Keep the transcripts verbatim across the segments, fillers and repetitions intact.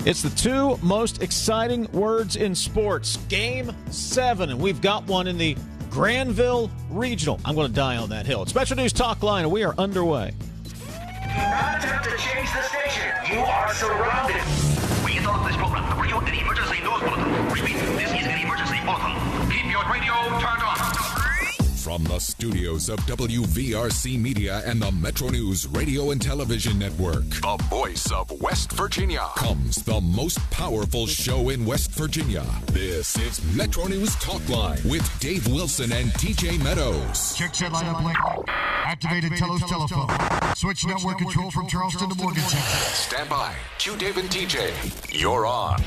It's the two most exciting words in sports. Game seven, and we've got one in the Granville Regional. I'm going to die on that hill. It's Metro News Talk Line, and we are underway. Do not attempt to change the station. You are surrounded. We interrupt this program to bring you an emergency news bulletin. Repeat, this is an emergency bulletin. Keep your radio turned on. From the studios of W V R C Media and the Metro News Radio and Television Network, the voice of West Virginia, comes the most powerful show in West Virginia. This is Metro News Talk Line with Dave Wilson and T J Meadows. Check set lineup link. Activated Telos telephone. Switch network control from Charleston to Morgantown. Stand by. Q Dave and T J. You're on.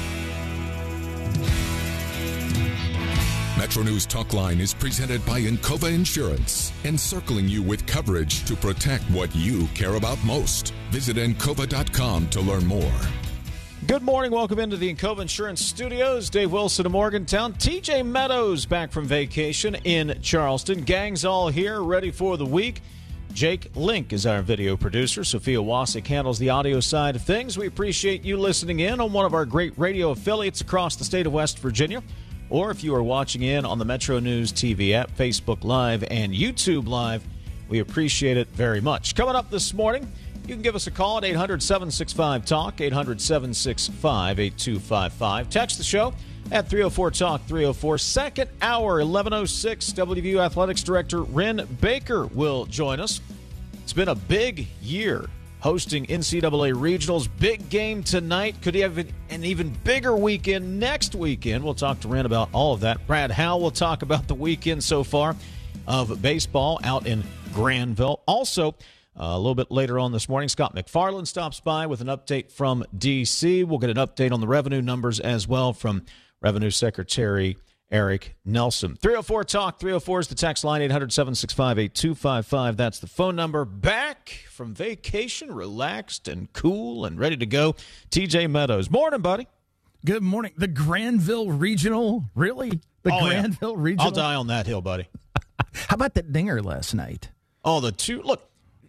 Metro News Talk Line is presented by Encova Insurance, encircling you with coverage to protect what you care about most. Visit encova dot com to learn more. Good morning. Welcome into the Encova Insurance Studios. Dave Wilson of Morgantown. T J Meadows back from vacation in Charleston. Gang's all here, ready for the week. Jake Link is our video producer. Sophia Wasik handles the audio side of things. We appreciate you listening in on one of our great radio affiliates across the state of West Virginia. Or if you are watching in on the Metro News T V app, Facebook Live, and YouTube Live, we appreciate it very much. Coming up this morning, you can give us a call at eight hundred, seven six five, talk, eight hundred, seven six five, eight two five five. Text the show at three oh four talk, three oh four. Second hour, eleven oh six, W V U Athletics Director Ren Baker will join us. It's been a big year hosting N C double A regionals. Big game tonight. Could he have an even bigger weekend next weekend? We'll talk to Ren about all of that. Brad Howell will talk about the weekend so far of baseball out in Granville. Also, uh, a little bit later on this morning, Scott McFarland stops by with an update from D C. We'll get an update on the revenue numbers as well from Revenue Secretary Eric Nelson. three oh four talk, three oh four is the text line, eight hundred, seven six five, eight two five five. That's the phone number. Back from vacation, relaxed and cool and ready to go. T J Meadows. Morning, buddy. Good morning. The Granville Regional? Really? The oh, Granville yeah. Regional? I'll die on that hill, buddy. How about that dinger last night? Oh, the two. Look,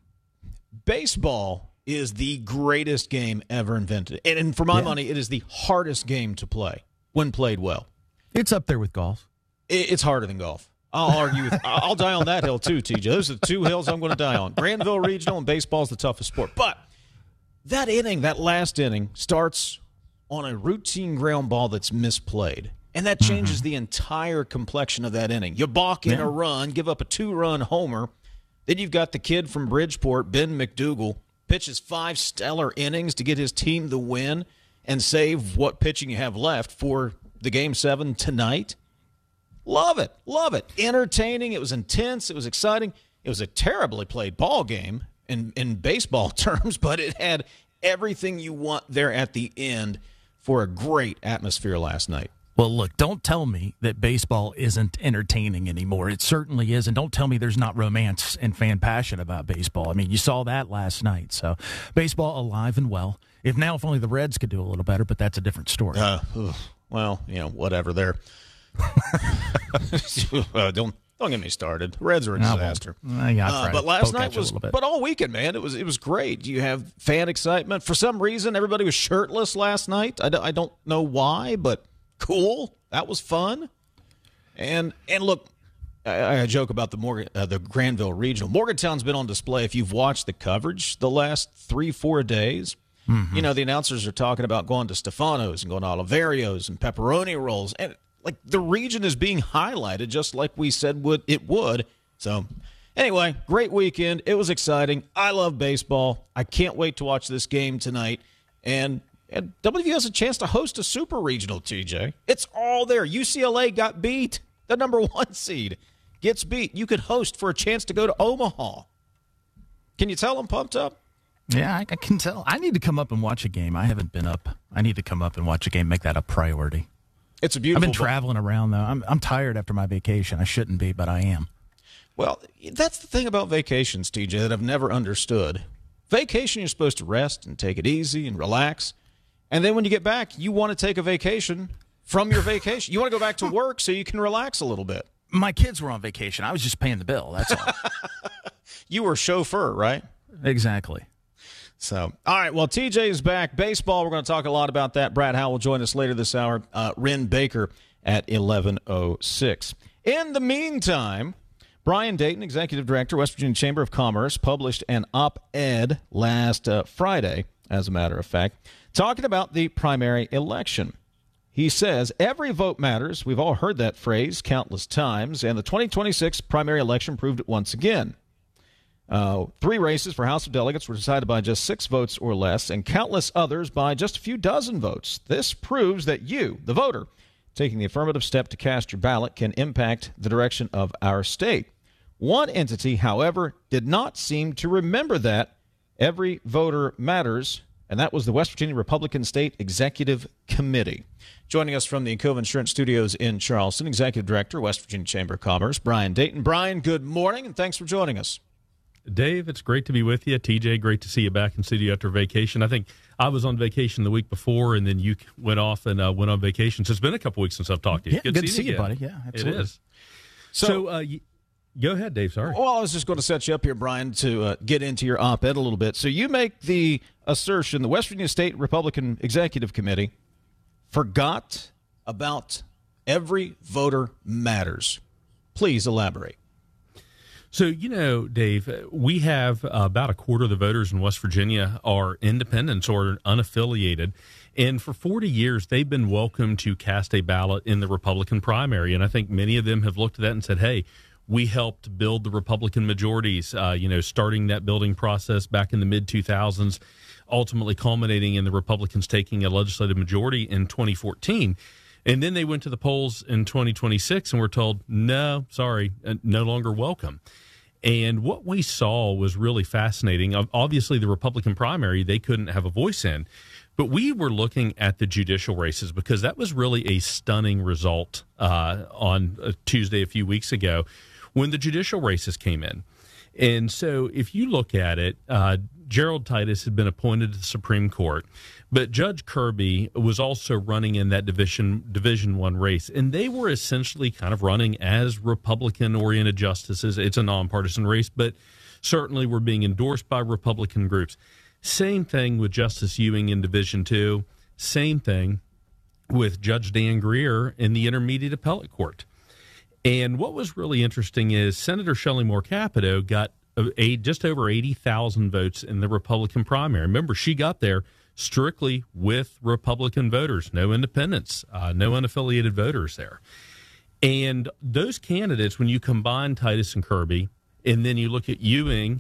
baseball is the greatest game ever invented. And, and for my yeah. money, it is the hardest game to play when played well. It's up there with golf. It's harder than golf. I'll argue with, I'll die on that hill too, T J. Those are the two hills I'm going to die on. Granville Regional and baseball is the toughest sport. But that inning, that last inning, starts on a routine ground ball that's misplayed. And that changes mm-hmm. the entire complexion of that inning. You balk in yeah. a run, give up a two-run homer. Then you've got the kid from Bridgeport, Ben McDougal, pitches five stellar innings to get his team the win and save what pitching you have left for the game seven tonight. Love it. Love it. Entertaining. It was intense. It was exciting. It was a terribly played ball game in, in baseball terms, but it had everything you want there at the end for a great atmosphere last night. Well, look, don't tell me that baseball isn't entertaining anymore. It certainly is. And don't tell me there's not romance and fan passion about baseball. I mean, you saw that last night. So baseball alive and well. If now, if only the Reds could do a little better, but that's a different story. Uh, well, you know, whatever. There. uh, don't don't get me started. The Reds are a disaster. Uh, yeah, uh, but last night was, but all weekend, man, it was it was great. You have fan excitement. For some reason, everybody was shirtless last night. I, I don't know why, but cool. That was fun. And and look, I, I joke about the Morgan, uh, the Granville Regional. Morgantown's been on display. If you've watched the coverage the last three four days. Mm-hmm. You know, the announcers are talking about going to Stefano's and going to Oliverios and pepperoni rolls. And, like, the region is being highlighted just like we said would it would. So, anyway, great weekend. It was exciting. I love baseball. I can't wait to watch this game tonight. And, and W V U has a chance to host a super regional, T J. It's all there. U C L A got beat. The number one seed gets beat. You could host for a chance to go to Omaha. Can you tell I'm pumped up? Yeah, I can tell. I need to come up and watch a game. I haven't been up. I need to come up and watch a game, make that a priority. It's a beautiful. I've been traveling around, though. I'm I'm tired after my vacation. I shouldn't be, but I am. Well, that's the thing about vacations, T J, that I've never understood. Vacation, you're supposed to rest and take it easy and relax. And then when you get back, you want to take a vacation from your vacation. You want to go back to work so you can relax a little bit. My kids were on vacation. I was just paying the bill. That's all. You were a chauffeur, right? Exactly. So, all right, well, T J is back. Baseball, we're going to talk a lot about that. Brad Howell will join us later this hour. Uh, Ren Baker at eleven oh six. In the meantime, Brian Dayton, Executive Director, West Virginia Chamber of Commerce, published an op-ed last uh, Friday, as a matter of fact, talking about the primary election. He says, every vote matters. We've all heard that phrase countless times, and the twenty twenty-six primary election proved it once again. Uh, three races for House of Delegates were decided by just six votes or less, and countless others by just a few dozen votes. This proves that you, the voter, taking the affirmative step to cast your ballot can impact the direction of our state. One entity, however, did not seem to remember that every voter matters, and that was the West Virginia Republican State Executive Committee. Joining us from the Encova Insurance Studios in Charleston, Executive Director, West Virginia Chamber of Commerce, Brian Dayton. Brian, good morning, and thanks for joining us. Dave, it's great to be with you. T J, great to see you back in studio after vacation. I think I was on vacation the week before, and then you went off and uh, went on vacation. So it's been a couple weeks since I've talked to you. Yeah, good, good to see you, again. buddy. Yeah, absolutely. It is. So, so uh, y- go ahead, Dave. Sorry. Well, I was just going to set you up here, Brian, to uh, get into your op-ed a little bit. So you make the assertion the West Virginia State Republican Executive Committee forgot about every voter matters. Please elaborate. So, you know, Dave, we have uh, about a quarter of the voters in West Virginia are independents or unaffiliated. And for forty years, they've been welcome to cast a ballot in the Republican primary. And I think many of them have looked at that and said, hey, we helped build the Republican majorities, uh, you know, starting that building process back in the mid two thousands, ultimately culminating in the Republicans taking a legislative majority in twenty fourteen. And then they went to the polls in twenty twenty-six and were told, no, sorry, uh, no longer welcome. And what we saw was really fascinating. Obviously, the Republican primary, they couldn't have a voice in. But we were looking at the judicial races because that was really a stunning result uh, on a Tuesday a few weeks ago when the judicial races came in. And so if you look at it, uh, Gerald Titus had been appointed to the Supreme Court, but Judge Kirby was also running in that division division one race, and they were essentially kind of running as Republican-oriented justices. It's a nonpartisan race, but certainly were being endorsed by Republican groups. Same thing with Justice Ewing in Division two. Same thing with Judge Dan Greer in the Intermediate Appellate Court. And what was really interesting is Senator Shelley Moore Capito got a, just over eighty thousand votes in the Republican primary. Remember, she got there strictly with Republican voters, no independents, uh, no unaffiliated voters there. And those candidates, when you combine Titus and Kirby, and then you look at Ewing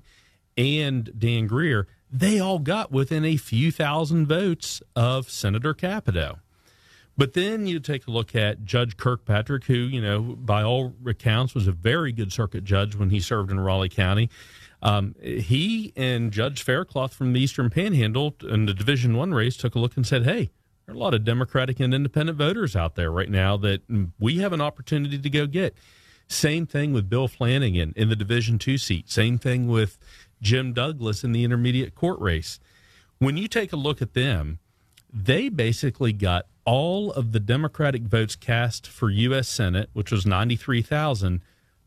and Dan Greer, they all got within a few thousand votes of Senator Capito. But then you take a look at Judge Kirkpatrick, who, you know, by all accounts was a very good circuit judge when he served in Raleigh County. Um, he and Judge Faircloth from the Eastern Panhandle in the Division One race took a look and said, hey, there are a lot of Democratic and independent voters out there right now that we have an opportunity to go get. Same thing with Bill Flanagan in the Division Two seat. Same thing with Jim Douglas in the intermediate court race. When you take a look at them, they basically got all of the Democratic votes cast for U S Senate, which was ninety-three thousand,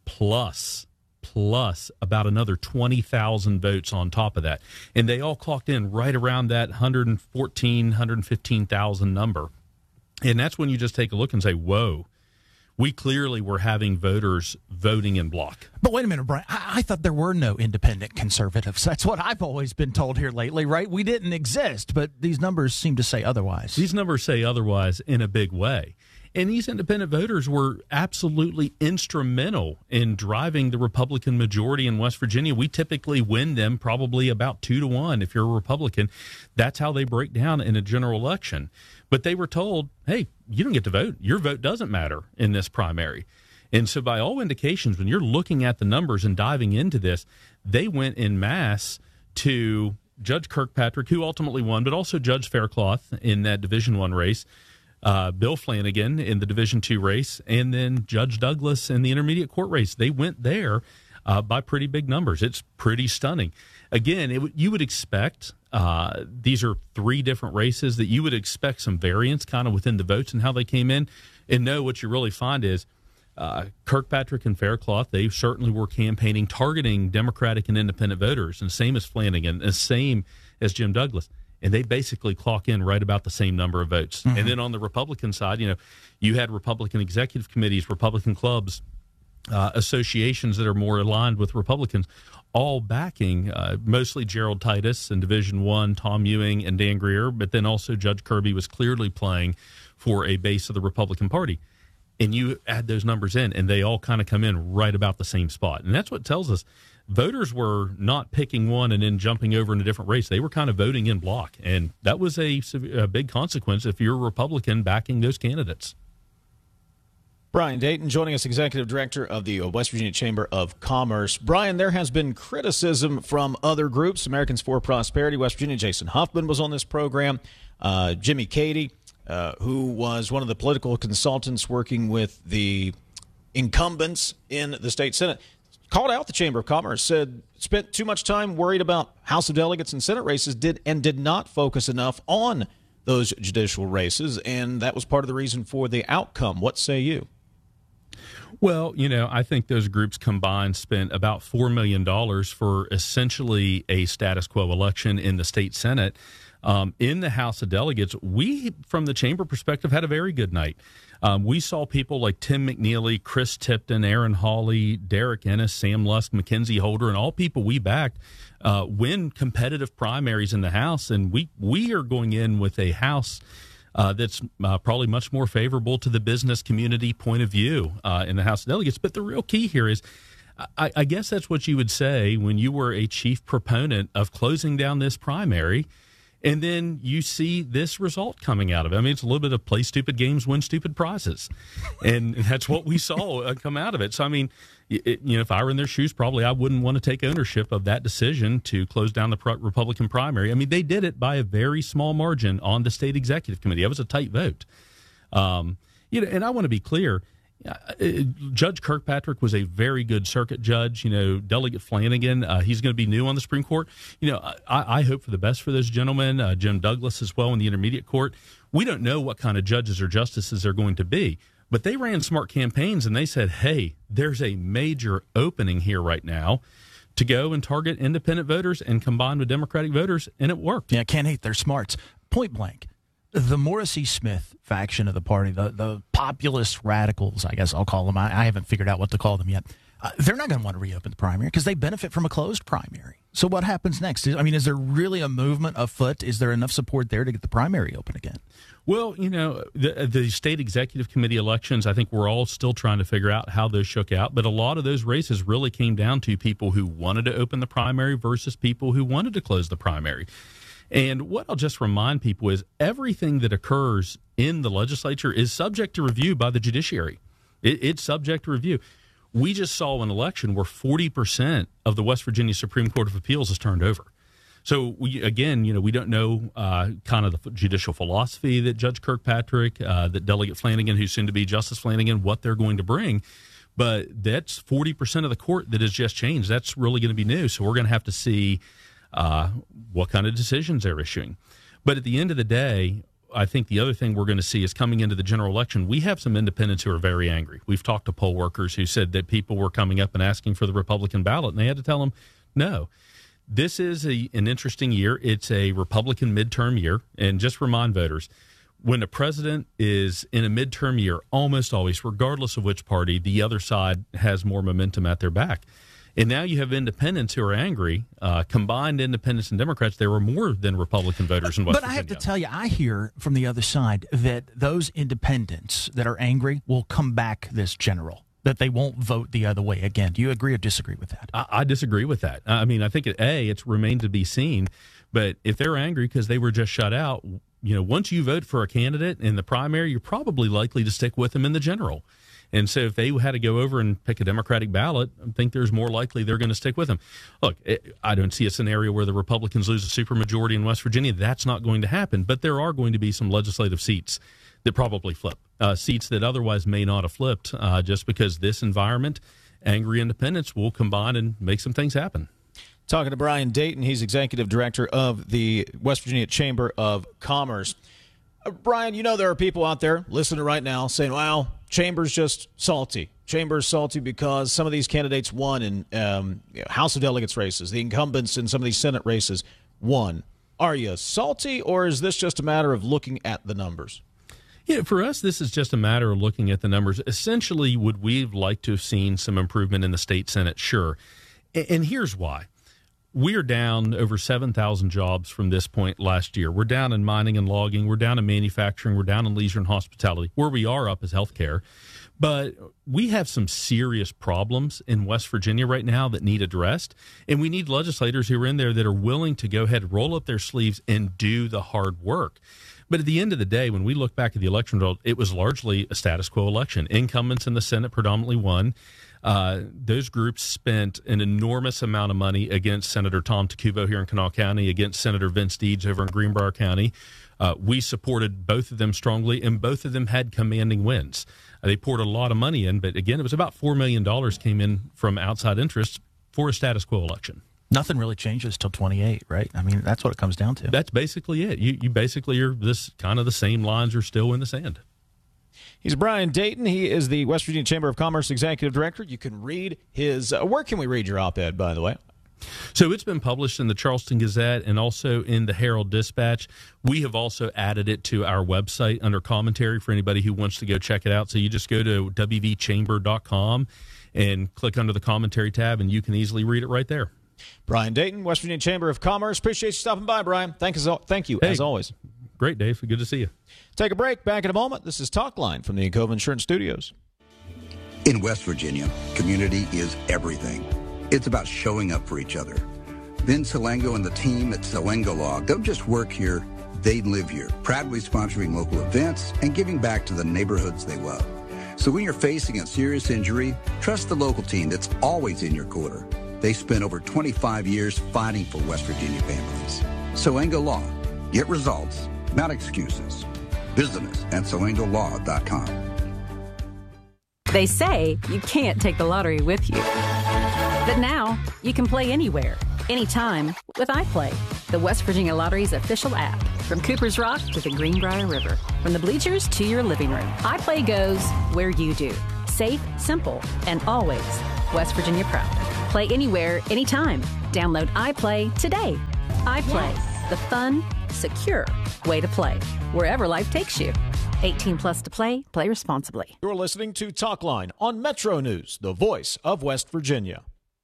plus, plus about another twenty thousand votes on top of that. And they all clocked in right around that one hundred fourteen, one hundred fifteen thousand number. And that's when you just take a look and say, whoa, we clearly were having voters voting in block. But wait a minute, Brian. I, I thought there were no independent conservatives. That's what I've always been told here lately, right? We didn't exist, but these numbers seem to say otherwise. These numbers say otherwise in a big way. And these independent voters were absolutely instrumental in driving the Republican majority in West Virginia. We typically win them probably about two to one if you're a Republican. That's how they break down in a general election. But they were told, hey, you don't get to vote. Your vote doesn't matter in this primary. And so by all indications, when you're looking at the numbers and diving into this, they went en masse to Judge Kirkpatrick, who ultimately won, but also Judge Faircloth in that Division One race, uh, Bill Flanagan in the Division Two race, and then Judge Douglas in the intermediate court race. They went there uh, by pretty big numbers. It's pretty stunning. Again, it, you would expect, uh, these are three different races, that you would expect some variance kind of within the votes and how they came in. And no, what you really find is uh, Kirkpatrick and Faircloth, they certainly were campaigning, targeting Democratic and independent voters, and same as Flanagan, and same as Jim Douglas. And they basically clock in right about the same number of votes. Mm-hmm. And then on the Republican side, you know, you had Republican executive committees, Republican clubs, uh, associations that are more aligned with Republicans, all backing uh, mostly Gerald Titus in Division One, Tom Ewing and Dan Greer, but then also Judge Kirby was clearly playing for a base of the Republican Party. And you add those numbers in, and they all kind of come in right about the same spot. And that's what tells us voters were not picking one and then jumping over in a different race. They were kind of voting in block. And that was a, a big consequence if you're a Republican backing those candidates. Brian Dayton joining us, Executive Director of the West Virginia Chamber of Commerce. Brian, there has been criticism from other groups, Americans for Prosperity, West Virginia. Jason Huffman was on this program. Uh, Jimmy Cady, uh, who was one of the political consultants working with the incumbents in the state Senate, called out the Chamber of Commerce, said spent too much time worried about House of Delegates and Senate races did and did not focus enough on those judicial races, and that was part of the reason for the outcome. What say you? Well, you know, I think those groups combined spent about four million dollars for essentially a status quo election in the state Senate. Um, in the House of Delegates, we, from the chamber perspective, had a very good night. Um, we saw people like Tim McNeely, Chris Tipton, Aaron Hawley, Derek Ennis, Sam Lusk, Mackenzie Holder, and all people we backed uh, win competitive primaries in the House. And we, we are going in with a House uh, that's uh, probably much more favorable to the business community point of view uh, in the House of Delegates. But the real key here is, I, I guess that's what you would say when you were a chief proponent of closing down this primary. And then you see this result coming out of it. I mean, it's a little bit of play stupid games, win stupid prizes. And that's what we saw uh, come out of it. So, I mean, it, you know, if I were in their shoes, probably I wouldn't want to take ownership of that decision to close down the pro- Republican primary. I mean, they did it by a very small margin on the state executive committee. That was a tight vote. Um, you know, and I want to be clear. Uh, Judge Kirkpatrick was a very good circuit judge. You know, Delegate Flanagan, uh, he's going to be new on the Supreme Court. You know, I, I hope for the best for those gentlemen, uh, Jim Douglas as well in the intermediate court. We don't know what kind of judges or justices they're going to be, but they ran smart campaigns and they said, hey, there's a major opening here right now to go and target independent voters and combine with Democratic voters, and it worked. Yeah, can't hate their smarts. Point blank. The Morrissey Smith faction of the party, the, the populist radicals, I guess I'll call them. I, I haven't figured out what to call them yet. Uh, they're not going to want to reopen the primary because they benefit from a closed primary. So what happens next? I mean, is there really a movement afoot? Is there enough support there to get the primary open again? Well, you know, the, the state executive committee elections, I think we're all still trying to figure out how those shook out. But a lot of those races really came down to people who wanted to open the primary versus people who wanted to close the primary. And what I'll just remind people is everything that occurs in the legislature is subject to review by the judiciary. It, it's subject to review. We just saw an election where forty percent of the West Virginia Supreme Court of Appeals is turned over. So, we, again, you know, we don't know uh, kind of the judicial philosophy that Judge Kirkpatrick, uh, that Delegate Flanagan, who's soon to be Justice Flanagan, what they're going to bring. But that's forty percent of the court that has just changed. That's really going to be new. So we're going to have to see Uh, what kind of decisions they're issuing. But at the end of the day, I think the other thing we're going to see is coming into the general election, we have some independents who are very angry. We've talked to poll workers who said that people were coming up and asking for the Republican ballot, and they had to tell them, no. This is a, an interesting year. It's a Republican midterm year. And just remind voters, when a president is in a midterm year, almost always, regardless of which party, the other side has more momentum at their back. And now you have independents who are angry. Uh, combined independents and Democrats, there were more than Republican voters in West Virginia. But Virginia. I have to tell you, I hear from the other side that those independents that are angry will come back this general, that they won't vote the other way again. Do you agree or disagree with that? I, I disagree with that. I mean, I think, it, A, it's remained to be seen. But if they're angry because they were just shut out, you know, once you vote for a candidate in the primary, you're probably likely to stick with them in the general. And so if they had to go over and pick a Democratic ballot, I think there's more likely they're going to stick with them. Look, I don't see a scenario where the Republicans lose a supermajority in West Virginia. That's not going to happen. But there are going to be some legislative seats that probably flip, uh, seats that otherwise may not have flipped uh, just because this environment, angry independents will combine and make some things happen. Talking to Brian Dayton, he's executive director of the West Virginia Chamber of Commerce. Uh, Brian, you know there are people out there listening right now saying, wow, Chamber's just salty. Chamber's salty because some of these candidates won in um, you know, House of Delegates races. The incumbents in some of these Senate races won. Are you salty, or is this just a matter of looking at the numbers? Yeah, for us, this is just a matter of looking at the numbers. Essentially, would we have liked to have seen some improvement in the state Senate? Sure. And here's why. We are down over seven thousand jobs from this point last year. We're down in mining and logging. We're down in manufacturing. We're down in leisure and hospitality. Where we are up is healthcare. But we have some serious problems in West Virginia right now that need addressed. And we need legislators who are in there that are willing to go ahead, roll up their sleeves, and do the hard work. But at the end of the day, when we look back at the election result, it was largely a status quo election. Incumbents in the Senate predominantly won. Uh, those groups spent an enormous amount of money against Senator Tom Tacubo here in Kanawha County, against Senator Vince Deeds over in Greenbrier County. Uh, we supported both of them strongly, and both of them had commanding wins. Uh, they poured a lot of money in, but again, it was about four million dollars came in from outside interests for a status quo election. Nothing really changes till twenty-eight, right? I mean, that's what it comes down to. That's basically it. You, you basically are this kind of the same lines are still in the sand. He's Brian Dayton. He is the West Virginia Chamber of Commerce Executive Director. You can read his, uh, where can we read your op-ed, by the way? So it's been published in the Charleston Gazette and also in the Herald Dispatch. We have also added it to our website under commentary for anybody who wants to go check it out. So you just go to w v chamber dot com and click under the commentary tab, and you can easily read it right there. Brian Dayton, West Virginia Chamber of Commerce. Appreciate you stopping by, Brian. Thank you, thank you hey, as always. Great, Dave. Good to see you. Take a break. Back in a moment. This is Talk Line from the Encova Insurance Studios. In West Virginia, community is everything. It's about showing up for each other. Vin Salengo and the team at Salengo Law don't just work here, they live here, proudly sponsoring local events and giving back to the neighborhoods they love. So when you're facing a serious injury, trust the local team that's always in your corner. They spent over twenty-five years fighting for West Virginia families. Salengo Law. Get results, not excuses. Visit us at salengo law dot com. They say you can't take the lottery with you. But now, you can play anywhere, anytime with iPlay, the West Virginia Lottery's official app. From Cooper's Rock to the Greenbrier River, from the bleachers to your living room, iPlay goes where you do. Safe, simple, and always West Virginia proud. Play anywhere, anytime. Download iPlay today. iPlay, yes. The fun, secure way to play, wherever life takes you. eighteen plus to play. Play responsibly. You're listening to Talk Line on Metro News, the voice of West Virginia.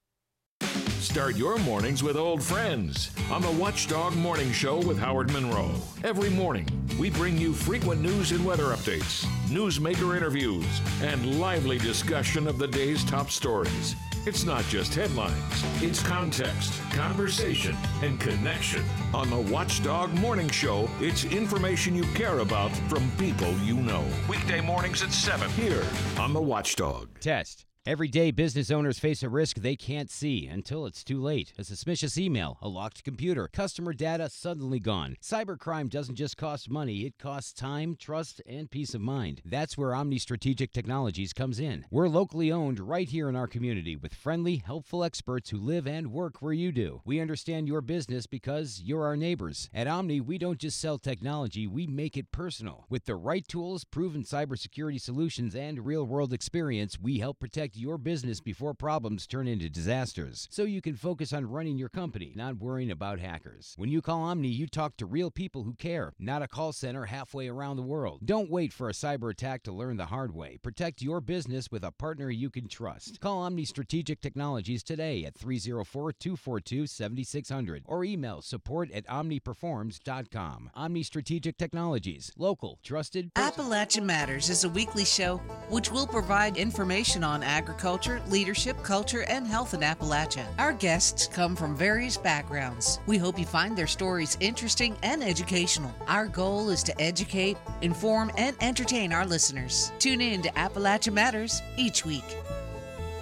Start your mornings with old friends on the Watchdog Morning Show with Howard Monroe. Every morning, we bring you frequent news and weather updates, newsmaker interviews, and lively discussion of the day's top stories. It's not just headlines, it's context, conversation, and connection. On the Watchdog Morning Show, it's information you care about from people you know. Weekday mornings at seven here on the Watchdog. Test. Every day, business owners face a risk they can't see until it's too late. A suspicious email, a locked computer, customer data suddenly gone. Cybercrime doesn't just cost money, it costs time, trust, and peace of mind. That's where Omni Strategic Technologies comes in. We're locally owned right here in our community with friendly, helpful experts who live and work where you do. We understand your business because you're our neighbors. At Omni, we don't just sell technology, we make it personal. With the right tools, proven cybersecurity solutions, and real-world experience, we help protect your business before problems turn into disasters, so you can focus on running your company, not worrying about hackers. When you call Omni, you talk to real people who care, not a call center halfway around the world. Don't wait for a cyber attack to learn the hard way. Protect your business with a partner you can trust. Call Omni Strategic Technologies today at three oh four, two four two, seven six zero zero or email support at omni performs dot com. Omni Strategic Technologies, local, trusted. Appalachian Matters is a weekly show which will provide information on agriculture, leadership, culture, and health in Appalachia. Our guests come from various backgrounds. We hope you find their stories interesting and educational. Our goal is to educate, inform, and entertain our listeners. Tune in to Appalachian Matters each week.